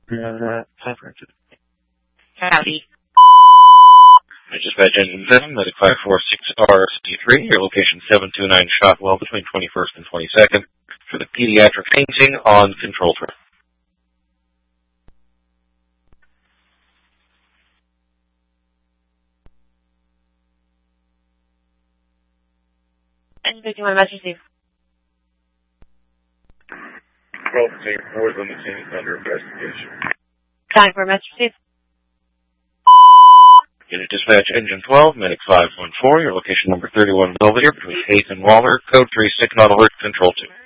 Howdy. Dispatch Engine 7, Medic 546RC3, your location 729 Shotwell between 21st and 22nd for the pediatric fainting on control trip. Engine 51, message received. 12-4 is under investigation. Time for message received. Unit Dispatch Engine 12, Medic 514, your location number 31 Belvedere between 8th and Waller, code 3 signal alert, control 2.